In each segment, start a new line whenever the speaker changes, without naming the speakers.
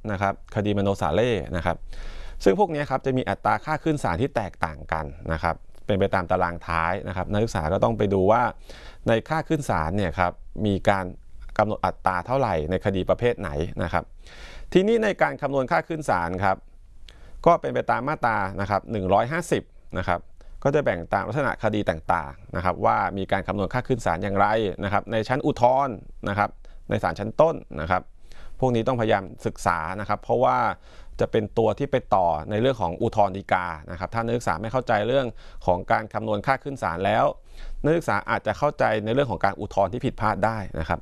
นะครับคดีมโนซาเล่นะครับซึ่งพวกนี้ครับจะมีอัตราค่าขึ้นศาลที่แตกต่างกันนะครับเป็นไปตามตารางท้ายนะครับนักศึกษาก็ต้องไปดูว่าในค่าขึ้นศาลเนี่ยครับมีการกำหนดอัตราเท่าไหร่ในคดีประเภทไหนนะครับทีนี้ในการคำนวณค่าขึ้นศาลครับก็เป็นไปตามมาตรานะครับ150นะครับก็จะแบ่งตามลักษณะคดีต่างๆนะครับว่ามีการคำนวณค่าขึ้นศาลอย่างไรนะครับในชั้นอุทธรณ์นะครับในศาลชั้นต้นนะครับพวกนี้ต้องพยายามศึกษานะครับเพราะว่าจะเป็นตัวที่ไปต่อในเรื่องของอุทธรณ์ฎีกานะครับถ้านักศึกษาไม่เข้าใจเรื่องของการคำนวณค่าขึ้นศาลแล้วนักศึกษาอาจจะเข้าใจในเรื่องของการอุทธรณ์ที่ผิดพลาดได้นะครับ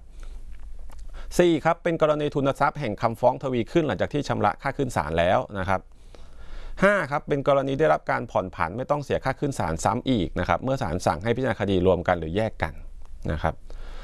4ครับเป็นกรณีทุนทรัพย์แห่งคำฟ้องทวีขึ้นหลังจากที่ชำระค่าขึ้นศาลแล้วนะครับ5ครับเป็นกรณีได้รับการผ่อนผันไม่ต้องเสียค่าขึ้นศาลซ้ำอีกนะครับเมื่อศาลสั่งให้พิจารณาคดีรวมกันหรือแยกกันนะครับ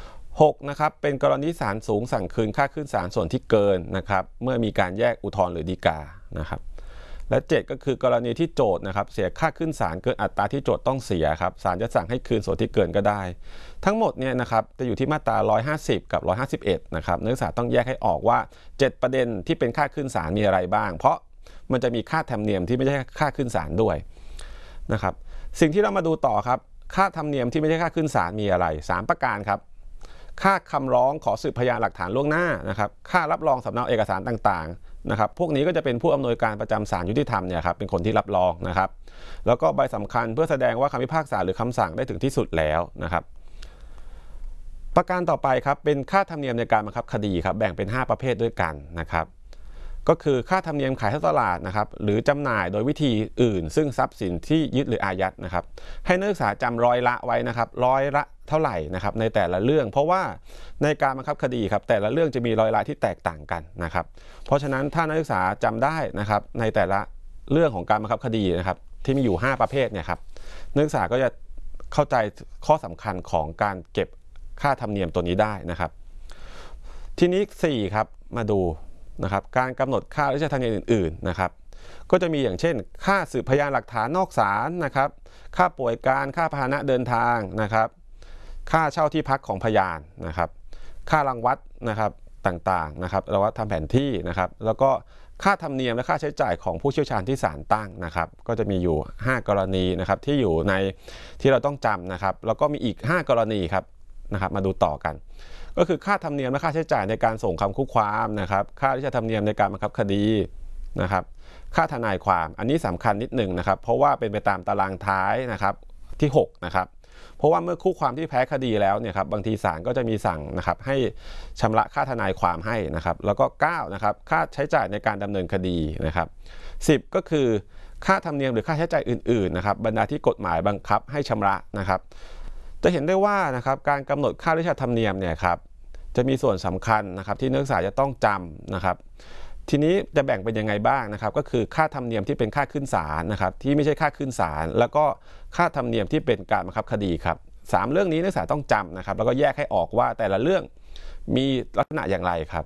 6นะครับเป็นกรณีศาลสูงสั่งคืนค่าขึ้นศาลส่วนที่เกินนะครับเมื่อมีการแยกอุทธรณ์หรือฎีกานะครับและ7ก็คือกรณีที่โจทก์นะครับเสียค่าขึ้นศาลเกินอัตราที่โจทก์ต้องเสียครับศาลจะสั่งให้คืนส่วนที่เกินก็ได้ทั้งหมดเนี่ยนะครับจะอยู่ที่มาตรา150กับ151นะครับนักศึกษาต้องแยกให้ออกว่า7ประเด็นที่เป็นค่าขึ้นศาลมีอะไรบ้างเพราะมันจะมีค่าธรรมเนียมที่ไม่ใช่ค่าขึ้นศาลด้วยนะครับสิ่งที่เรามาดูต่อครับค่าธรรมเนียมที่ไม่ใช่ค่าขึ้นศาลมีอะไร3ประการครับค่าคำร้องขอสืบพยานหลักฐานล่วงหน้านะครับค่ารับรองสำเนาเอกสารต่างๆนะครับพวกนี้ก็จะเป็นผู้อำนวยการประจำศาลยุติธรรมเนี่ยครับเป็นคนที่รับรองนะครับแล้วก็ใบสำคัญเพื่อแสดงว่าคำพิพากษาหรือคำสั่งได้ถึงที่สุดแล้วนะครับประการต่อไปครับเป็นค่าธรรมเนียมในการบังคับคดีครับแบ่งเป็น5ประเภทด้วยกันนะครับก็คือค่าธรรมเนียมขายท่อตลาดนะครับหรือจำหน่ายโดยวิธีอื่นซึ่งทรัพย์สินที่ยึดหรืออายัดนะครับให้นักศึกษาจำร้อยละไว้นะครับร้อยละเท่าไหร่นะครับในแต่ละเรื่องเพราะว่าในการบังคับคดีครับแต่ละเรื่องจะมีร้อยละที่แตกต่างกันนะครับเพราะฉะนั้นถ้านักศึกษาจำได้นะครับในแต่ละเรื่องของการบังคับคดีนะครับที่มีอยู่5ประเภทเนี่ยครับนักศึกษาก็จะเข้าใจข้อสำคัญของการเก็บค่าธรรมเนียมตัวนี้ได้นะครับทีนี้4ครับมาดูนะครับการกำหนดค่าราชธรรมเนียมอื่นๆนะครับก็จะมีอย่างเช่นค่าสืบพยานหลักฐานนอกศาลนะครับค่าป่วยการค่าพาหนะเดินทางนะครับค่าเช่าที่พักของพยานนะครับค่ารังวัดนะครับต่างๆนะครับรังวัดทำแผนที่นะครับแล้วก็ค่าธรรมเนียมและค่าใช้จ่ายของผู้เชี่ยวชาญที่ศาลตั้งนะครับก็จะมีอยู่5กรณีนะครับที่อยู่ในที่เราต้องจำนะครับแล้วก็มีอีก5กรณีครับนะครับมาดูต่อกันก็คือค่าธรรมเนียมและค่าใช้จ่ายในการส่งคำคู่ความนะครับค่าราชธรรมเนียมในการบังคับคดีนะครับค่าทนายความอันนี้สำคัญนิดหนึ่งนะครับเพราะว่าเป็นไปตามตารางท้ายนะครับที่6นะครับเพราะว่าเมื่อคู่ความที่แพ้คดีแล้วเนี่ยครับบางทีศาลก็จะมีสั่งนะครับให้ชำระค่าทนายความให้นะครับแล้วก็9นะครับค่าใช้จ่ายในการดำเนินคดีนะครับ10ก็คือค่าธรรมเนียมหรือค่าใช้จ่ายอื่นๆนะครับบรรดาที่กฎหมายบังคับให้ชำระนะครับจะเห็นได้ว่านะครับการกำหนดค่าราชธรรมเนียมเนี่ยครับจะมีส่วนสำคัญนะครับที่นักศึกษาจะต้องจำนะครับทีนี้จะแบ่งเป็นยังไงบ้างนะครับก็คือค่าธรรมเนียมที่เป็นค่าขึ้นศาลนะครับที่ไม่ใช่ค่าขึ้นศาลแล้วก็ค่าธรรมเนียมที่เป็นการบังคับคดีครับ3เรื่องนี้นักศึกษาต้องจำนะครับแล้วก็แยกให้ออกว่าแต่ละเรื่องมีลักษณะอย่างไรครับ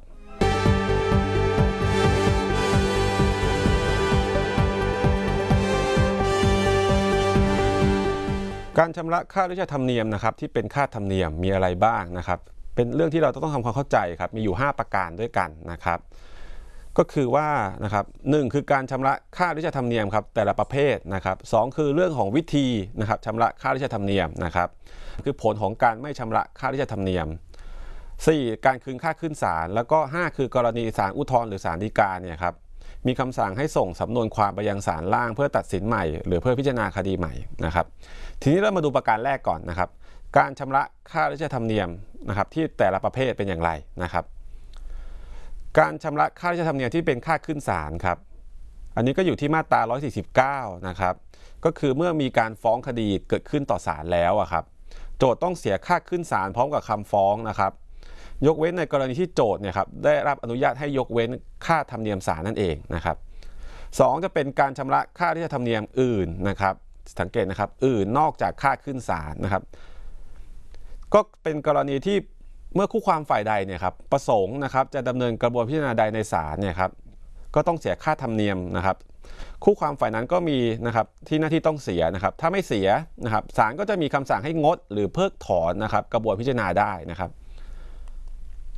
การชำระค่าราชธรรมเนียมนะครับที่เป็นค่าธรรมเนียมมีอะไรบ้างนะครับเป็นเรื่องที่เราต้องทำความเข้าใจครับมีอยู่5ประการด้วยกันนะครับก็คือว่านะครับ1คือการชำระค่าราชธรรมเนียมครับแต่ละประเภทนะครับ2คือเรื่องของวิธีนะครับชำระค่าราชธรรมเนียมนะครับคือผลของการไม่ชำระค่าราชธรรมเนียม4การคืนค่าขึ้นศาลแล้วก็5คือกรณีศาลอุทธรณ์หรือศาลฎีกาเนี่ยครับมีคำสั่งให้ส่งสำนวนความไปยังศาลล่างเพื่อตัดสินใหม่หรือเพื่อพิจารณาคดีใหม่นะครับทีนี้เรามาดูประการแรกก่อนนะครับการชำระค่าราชธรรมเนียมนะครับที่แต่ละประเภทเป็นอย่างไรนะครับการชำระค่าราชธรรมเนียมที่เป็นค่าขึ้นศาลครับอันนี้ก็อยู่ที่มาตรา149นะครับก็คือเมื่อมีการฟ้องคดีเกิดขึ้นต่อศาลแล้วครับโจทก์ต้องเสียค่าขึ้นศาลพร้อมกับคำฟ้องนะครับยกเว้นในกรณีที่โจทก์เนี่ยครับได้รับอนุญาตให้ยกเว้นค่าธรรมเนียมศาลนั่นเองนะครับ2จะเป็นการชำระค่าราชธรรมเนียมอื่นนะครับสังเกตนะครับอื่นนอกจากค่าขึ้นศาลนะครับก็เป็นกรณีที่เมื่อคู่ความฝ่ายใดเนี่ยครับประสงค์นะครับจะดำเนินกระบวนพิจารณาใดในศาลเนี่ยครับก็ต้องเสียค่าธรรมเนียมนะครับคู่ความฝ่ายนั้นก็มีนะครับที่หน้าที่ต้องเสียนะครับถ้าไม่เสียนะครับศาลก็จะมีคำสั่งให้งดหรือเพิกถอนนะครับกระบวนพิจารณาได้นะครับ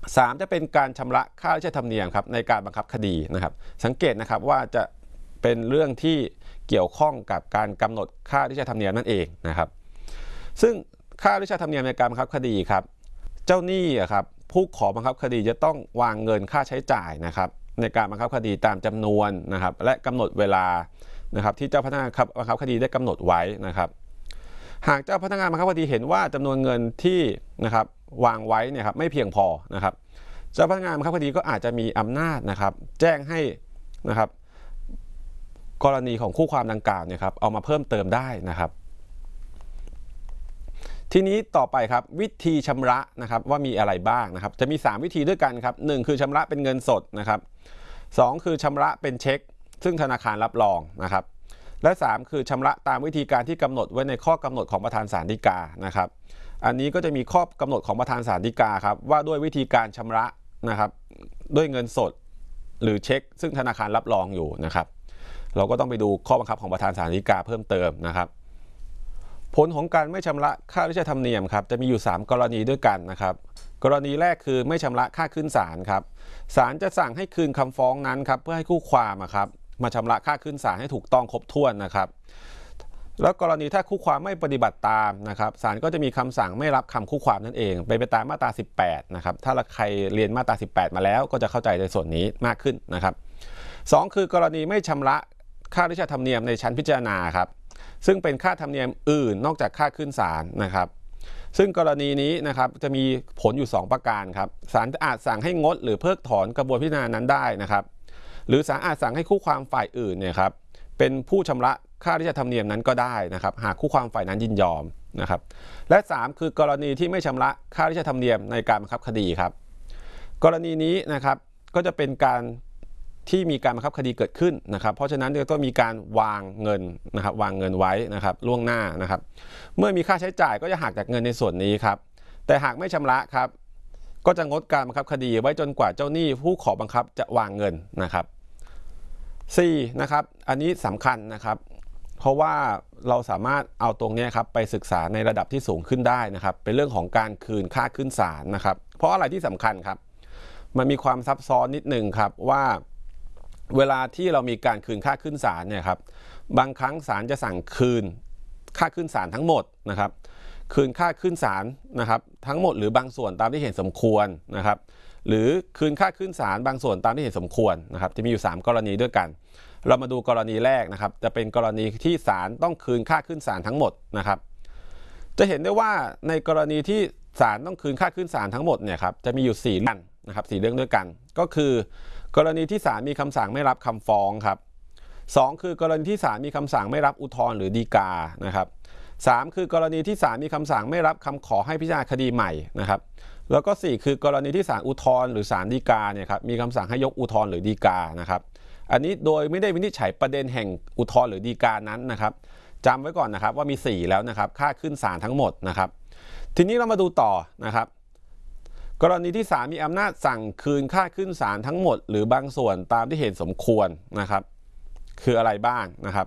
3จะเป็นการชำระค่าราชธรรมเนียมครับในการบังคับคดีนะครับสังเกตนะครับว่าจะเป็นเรื่องที่เกี่ยวข้องกับการกำหนดค่าราชธรรมเนียมนั่นเองนะครับซึ่งค่าราชธรรมเนียมในการบังคับคดีครับเจ้าหนี้ครับผู้ขอบังคับคดีจะต้องวางเงินค่าใช้จ่ายนะครับในการบังคับคดีตามจำนวนนะครับและกำหนดเวลานะครับที่เจ้าพนักงานบังคับคดีได้กำหนดไว้นะครับหากเจ้าพนักงานบังคับคดีเห็นว่าจำนวนเงินที่นะครับวางไว้เนี่ยครับไม่เพียงพอนะครับเจ้าพนักงานบังคับคดีก็อาจจะมีอำนาจนะครับแจ้งให้นะครับกรณีของคู่ความดังกล่าวเนี่ยครับเอามาเพิ่มเติมได้นะครับทีนี้ต่อไปครับวิธีชำระนะครับว่ามีอะไรบ้างนะครับจะมี3วิธีด้วยกันครับ1คือชำระเป็นเงินสดนะครับ2คือชำระเป็นเช็คซึ่งธนาคารรับรองนะครับและ3คือชำระตามวิธีการที่กำหนดไว้ในข้อกำหนดของประธานศาลฎีกานะครับอันนี้ก็จะมีข้อกำหนดของประธานศาลฎีกาครับว่าด้วยวิธีการชำระนะครับด้วยเงินสดหรือเช็คซึ่งธนาคารรับรองอยู่นะครับเราก็ต้องไปดูข้อบังคับของประธานศาลฎีกาเพิ่มเติมนะครับผลของการไม่ชำระค่าราชธรรมเนียมครับจะมีอยู่3กรณีด้วยกันนะครับกรณีแรกคือไม่ชำระค่าขึ้นศาลครับศาลจะสั่งให้คืนคำฟ้องนั้นครับเพื่อให้คู่ความครับมาชำระค่าขึ้นศาลให้ถูกต้องครบถ้วนนะครับแล้วกรณีถ้าคู่ความไม่ปฏิบัติตามนะครับศาลก็จะมีคำสั่งไม่รับคำคู่ความนั่นเองไปตามมาตรา18นะครับถ้าใครเรียนมาตรา18มาแล้วก็จะเข้าใจในส่วนนี้มากขึ้นนะครับ2คือกรณีไม่ชำระค่าราชธรรมเนียมในชั้นพิจารณาครับซึ่งเป็นค่าธรรมเนียมอื่นนอกจากค่าขึ้นศาลนะครับซึ่งกรณีนี้นะครับจะมีผลอยู่2ประการครับศาลอาจสั่งให้งดหรือเพิกถอนกระบวนพิจารณานั้นได้นะครับหรือศาลอาจสั่งให้คู่ความฝ่ายอื่นเนี่ยครับเป็นผู้ชำระค่าราชธรรมเนียมนั้นก็ได้นะครับหากคู่ความฝ่ายนั้นยินยอมนะครับและ3คือกรณีที่ไม่ชำระค่าราชธรรมเนียมในการบังคับคดีครับกรณีนี้นะครับก็จะเป็นการที่มีการบังคับคดีเกิดขึ้นนะครับเพราะฉะนั้นจะต้องมีการวางเงินนะครับวางเงินไว้นะครับล่วงหน้านะครับเมื่อมีค่าใช้จ่ายก็จะหักจากเงินในส่วนนี้ครับแต่หากไม่ชำระครับก็จะงดการบังคับคดีไว้จนกว่าเจ้าหนี้ผู้ขอบังคับจะวางเงินนะครับ4นะครับอันนี้สำคัญนะครับเพราะว่าเราสามารถเอาตรงนี้ครับไปศึกษาในระดับที่สูงขึ้นได้นะครับเป็นเรื่องของการคืนค่าขึ้นศาลนะครับเพราะอะไรที่สำคัญครับมันมีความซับซ้อนนิดนึงครับว่าเวลาที่เรามีการคืนค่าขึ้นศาลเนี่ยครับบางครั้งศาลจะสั่งคืนค่าขึ้นศาลทั้งหมดนะครับคืนค่าขึ้นศาลนะครับทั้งหมดหรือบางส่วนตามที่เห็นสมควรนะครับหรือคืนค่าขึ้นศาลบางส่วนตามที่เห็นสมควรนะครับจะมีอยู่3กรณีด้วยกันเรามาดูกรณีแรกนะครับจะเป็นกรณีที่ศาลต้องคืนค่าขึ้นศาลทั้งหมดนะครับจะเห็นได้ว่าในกรณีที่ศาลต้องคืนค่าขึ้นศาลทั้งหมดเนี่ยครับจะมีอยู่4เรื่องนะครับ4เรื่องด้วยกันก็คือกรณีที่ศาลมีคำสั่งไม่รับคำฟ้องครับ2คือกรณีที่ศาลมีคำสั่งไม่รับอุทธรณ์หรือฎีกานะครับ3คือกรณีที่ศาลมีคำสั่งไม่รับคำขอให้พิจารณาคดีใหม่นะครับแล้วก็4คือกรณีที่ศาลอุทธรณ์หรือศาลฎีกาเนี่ยครับมีคำสั่งให้ยกอุทธรณ์หรือฎีกานะครับอันนี้โดยไม่ได้วินิจฉัยประเด็นแห่งอุทธรณ์หรือฎีกานั้นนะครับจำไว้ก่อนนะครับว่ามี4แล้วนะครับค่าขึ้นศาลทั้งหมดนะครับทีนี้เรามาดูต่อนะครับกรณีที่ศาลมีอำนาจสั่งคืนค่าขึ้นศาลทั้งหมดหรือบางส่วนตามที่เห็นสมควรนะครับคืออะไรบ้างนะครับ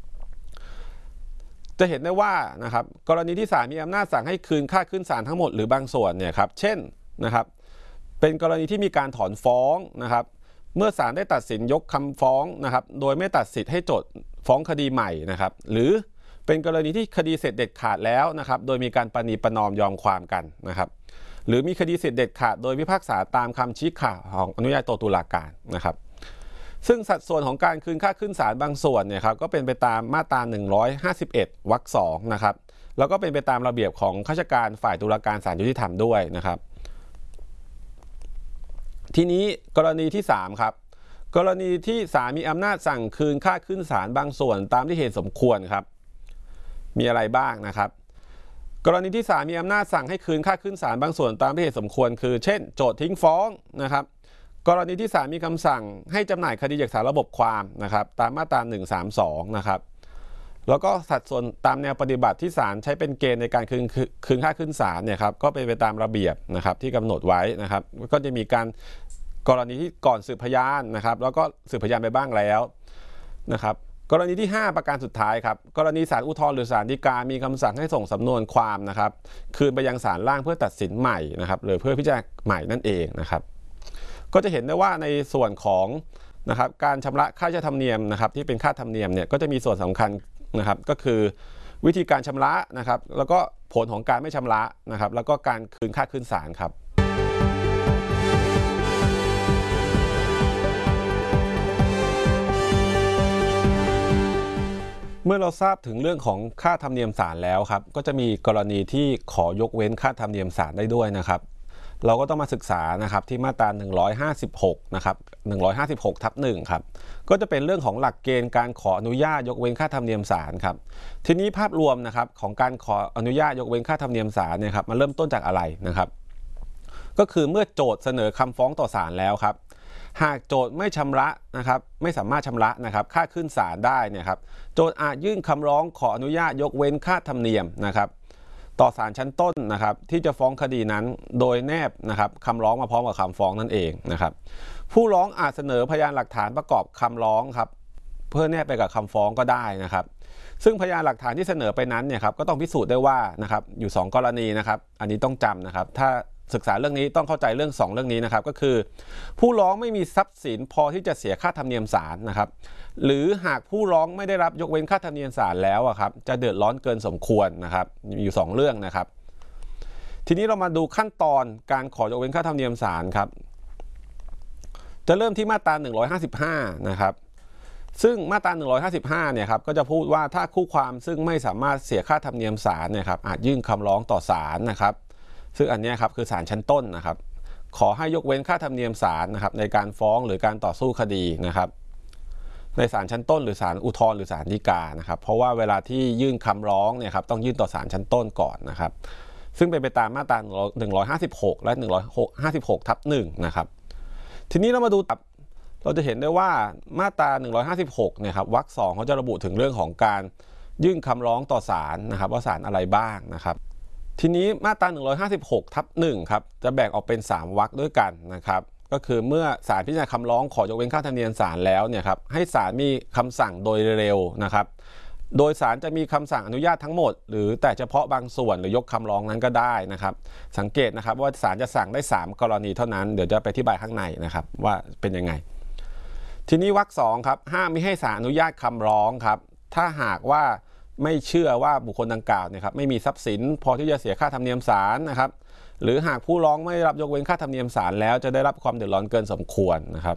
จะเห็นได้ว่านะครับกรณีที่ศาลมีอำนาจสั่งให้คืนค่าขึ้นศาลทั้งหมดหรือบางส่วนเนี่ยครับเช่นนะครับเป็นกรณีที่มีการถอนฟ้องนะครับเมื่อศาลได้ตัดสินยกคำฟ้องนะครับโดยไม่ตัดสิทธิ์ให้โจทก์ฟ้องคดีใหม่นะครับหรือเป็นกรณีที่คดีเสร็จเด็ดขาดแล้วนะครับโดยมีการประนีประนอมยอมความกันนะครับหรือมีคดีเสร็จเด็ดขาดโดยพิพากษาตามคำชี้ขาดของอนุญาโตตุลาการนะครับซึ่งสัดส่วนของการคืนค่าขึ้นศาลบางส่วนเนี่ยครับก็เป็นไปตามมาตรา151 วรรค 2นะครับแล้วก็เป็นไปตามระเบียบของข้าราชการฝ่ายตุลาการศาลยุติธรรมด้วยนะครับทีนี้กรณีที่3ครับกรณีที่ศาลมีอำนาจสั่งคืนค่าขึ้นศาลบางส่วนตามที่เหตุสมควรครับมีอะไรบ้างนะครับกรณีที่ศาลมีอำนาจสั่งให้คืนค่าขึ้นศาลบางส่วนตามที่เหตุสมควรคือเช่นโจทก์ทิ้งฟ้องนะครับกรณีที่ศาลมีคำสั่งให้จำหน่ายคดีจากศาลระบบความนะครับตามมาตรา132นะครับแล้วก็สัดส่วนตามแนวปฏิบัติที่ศาลใช้เป็นเกณฑ์ในการคืนค่าขึ้นศาลเนี่ยครับก็เป็นไปตามระเบียบนะครับที่กำหนดไว้นะครับก็จะมีการกรณีที่ก่อนสืบพยานนะครับแล้วก็สืบพยานไปบ้างแล้วนะครับกรณีที่5ประการสุดท้ายครับกรณีศาลอุทธรณ์หรือศาลฎีกามีคำสั่งให้ส่งสำนวนความนะครับคืนไปยังศาลล่างเพื่อตัดสินใหม่นะครับหรือเพื่อพิจารณาใหม่นั่นเองนะครับก็จะเห็นได้ว่าในส่วนของนะครับการชำระค่าธรรมเนียมนะครับที่เป็นค่าธรรมเนียมเนี่ยก็จะมีส่วนสำคัญนะครับก็คือวิธีการชำระนะครับแล้วก็ผลของการไม่ชำระนะครับแล้วก็การคืนค่าขึ้นศาลครับเมื่อเราทราบถึงเรื่องของค่าธรรมเนียมศาลแล้วครับก็จะมีกรณีที่ขอยกเว้นค่าธรรมเนียมศาลได้ด้วยนะครับเราก็ต้องมาศึกษานะครับที่มาตรา156นะครับ156/1ครับก็จะเป็นเรื่องของหลักเกณฑ์การขออนุญาตยกเว้นค่าธรรมเนียมศาลครับทีนี้ภาพรวมนะครับของการขออนุญาตยกเว้นค่าธรรมเนียมศาลเนี่ยครับมันเริ่มต้นจากอะไรนะครับก็คือเมื่อโจทก์เสนอคำฟ้องต่อศาลแล้วครับหากโจทก์ไม่ชำระนะครับไม่สามารถชำระนะครับค่าขึ้นศาลได้เนี่ยครับโจทก์อาจยื่นคำร้องขออนุญาตยกเว้นค่าธรรมเนียมนะครับต่อศาลชั้นต้นนะครับที่จะฟ้องคดีนั้นโดยแนบนะครับคำร้องมาพร้อมกับคำฟ้องนั่นเองนะครับผู้ร้องอาจเสนอพยานหลักฐานประกอบคำร้องครับเพื่อแนบไปกับคำฟ้องก็ได้นะครับซึ่งพยานหลักฐานที่เสนอไปนั้นเนี่ยครับก็ต้องพิสูจน์ได้ว่านะครับอยู่2กรณีนะครับอันนี้ต้องจำนะครับถ้าศึกษาเรื่องนี้ต้องเข้าใจเรื่อง2เรื่องนี้นะครับก็คือผู้ร้องไม่มีทรัพย์สินพอที่จะเสียค่าธรรมเนียมศาลนะครับหรือหากผู้ร้องไม่ได้รับยกเว้นค่าธรรมเนียมศาลแล้วครับจะเดือดร้อนเกินสมควรนะครับมีอยู่2เรื่องนะครับทีนี้เรามาดูขั้นตอนการขอยกเว้นค่าธรรมเนียมศาลครับจะเริ่มที่มาตรา155นะครับซึ่งมาตรา155เนี่ยครับก็จะพูดว่าถ้าคู่ความซึ่งไม่สามารถเสียค่าธรรมเนียมศาลเนี่ยครับอาจยื่นคำร้องต่อศาลนะครับซึ่งอันนี้ครับคือศาลชั้นต้นนะครับขอให้ยกเว้นค่าธรรมเนียมศาลนะครับในการฟ้องหรือการต่อสู้คดีนะครับในศาลชั้นต้นหรือศาลอุทธรณ์หรือศาลฎีกานะครับเพราะว่าเวลาที่ยื่นคำร้องเนี่ยครับต้องยื่นต่อศาลชั้นต้นก่อนนะครับซึ่งเป็นไปตามมาตรา156และ156/1นะครับทีนี้เรามาดูเราจะเห็นได้ว่ามาตรา156เนี่ยครับวรรค2เขาจะระบุถึงเรื่องของการยื่นคำร้องต่อศาลนะครับว่าศาลอะไรบ้างนะครับทีนี้มาตรา156/1ครับจะแบ่งออกเป็น3วรรคด้วยกันนะครับก็คือเมื่อศาลพิจารณาคำร้องขอยกเว้นค่าธรรมเนียมศาลแล้วเนี่ยครับให้ศาลมีคำสั่งโดยเร็วนะครับโดยศาลจะมีคำสั่งอนุญาตทั้งหมดหรือแต่เฉพาะบางส่วนหรือยกคำร้องนั้นก็ได้นะครับสังเกตนะครับว่าศาลจะสั่งได้3กรณีเท่านั้นเดี๋ยวจะไปอธิบายข้างในนะครับว่าเป็นยังไงทีนี้วรรค2ครับห้ามไม่ให้ศาลอนุญาตคำร้องครับถ้าหากว่าไม่เชื่อว่าบุคคลดังกล่าวเนี่ยครับไม่มีทรัพย์สินพอที่จะเสียค่าธรรมเนียมศาลนะครับหรือหากผู้ร้องไม่รับยกเว้นค่าธรรมเนียมศาลแล้วจะได้รับความเดือดร้อนเกินสมควรนะครับ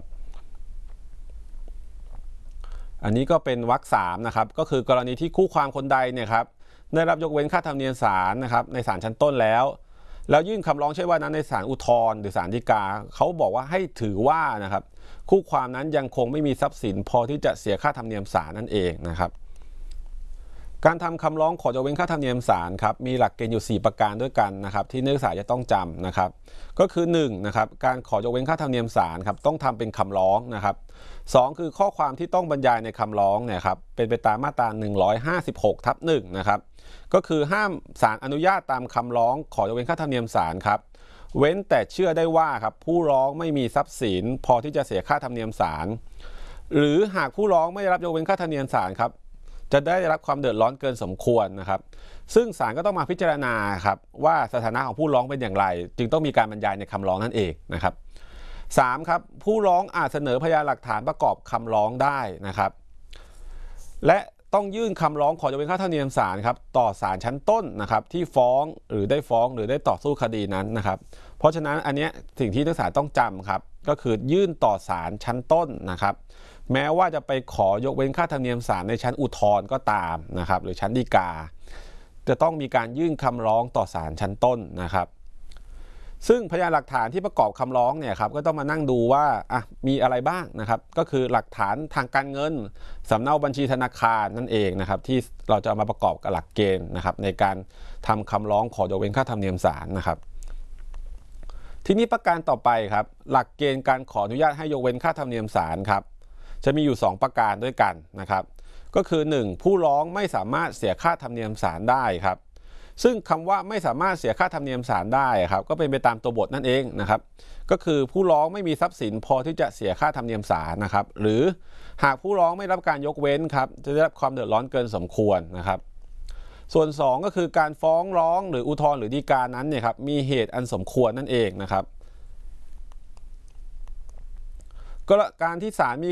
อันนี้ก็เป็นวรรค3นะครับก็คือกรณีที่คู่ความคนใดเนี่ยครับได้รับยกเว้นค่าธรรมเนียมศาลนะครับในศาลชั้นต้นแล้วยื่นคำร้องใช่ว่านั้นในศาลอุทธรณ์หรือศาลฎีกาเขาบอกว่าให้ถือว่านะครับคู่ความนั้นยังคงไม่มีทรัพย์สินพอที่จะเสียค่าธรรมเนียมศาลนั่นเองนะครับการทำคำร้องขอยกเว้นค่าธรรมเนียมศาลครับมีหลักเกณฑ์อยู่4ประการด้วยกันนะครับที่นักศึกษาจะต้องจำนะครับก็คือ1นะครับการขอยกเว้นค่าธรรมเนียมศาลครับต้องทำเป็นคำร้องนะครับ2คือข้อความที่ต้องบรรยายในคำร้องเนี่ยครับเป็นไปตามมาตรา156/1นะครับก็คือห้ามศาลอนุญาตตามคำร้องขอยกเว้นค่าธรรมเนียมศาลครับเว้นแต่เชื่อได้ว่าครับผู้ร้องไม่มีทรัพย์สินพอที่จะเสียค่าธรรมเนียมศาลหรือหากผู้ร้องไม่ได้รับยกเว้นค่าธรรมเนียมศาลครับจะได้รับความเดือดร้อนเกินสมควรนะครับซึ่งศาลก็ต้องมาพิจารณาครับว่าสถานะของผู้ร้องเป็นอย่างไรจึงต้องมีการบรรยายในคำร้องนั่นเองนะครับ3ครับผู้ร้องอาจเสนอพยานหลักฐานประกอบคำร้องได้นะครับและต้องยื่นคำร้องขอยกเว้นค่าธรรมเนียมศาลครับต่อศาลชั้นต้นนะครับที่ฟ้องหรือได้ต่อสู้คดีนั้นนะครับเพราะฉะนั้นอันนี้สิ่งที่นักศึกษาต้องจำครับก็คือยื่นต่อศาลชั้นต้นนะครับแม้ว่าจะไปขอยกเว้นค่าธรรมเนียมศาลในชั้นอุทธรณ์ก็ตามนะครับหรือชั้นฎีกาจะต้องมีการยื่นคำร้องต่อศาลชั้นต้นนะครับซึ่งพยานหลักฐานที่ประกอบคำร้องเนี่ยครับก็ต้องมานั่งดูว่ามีอะไรบ้างนะครับก็คือหลักฐานทางการเงินสำเนาบัญชีธนาคารนั่นเองนะครับที่เราจะเอามาประกอบกับหลักเกณฑ์นะครับในการทำคำร้องขอยกเว้นค่าธรรมเนียมศาลนะครับทีนี้ประการต่อไปครับหลักเกณฑ์การขออนุญาตให้ยกเว้นค่าธรรมเนียมศาลครับจะมีอยู่2ประการด้วยกันนะครับก็คือ1ผู้ร้องไม่สามารถเสียค่าธรรมเนียมศาลได้ครับซึ่งคำว่าไม่สามารถเสียค่าธรรมเนียมศาลได้ครับก็เป็นไปตามตัวบทนั่นเองนะครับก็คือผู้ร้องไม่มีทรัพย์สินพอที่จะเสียค่าธรรมเนียมศาลนะครับหรือหากผู้ร้องไม่รับการยกเว้นครับจะได้รับความเดือดร้อนเกินสมควรนะครับส่วน2ก็คือการฟ้องร้องหรืออุทธรณ์หรือฎีกานั้นเนี่ยครับมีเหตุอันสมควรนั่นเองนะครับก็การที่ศาลมี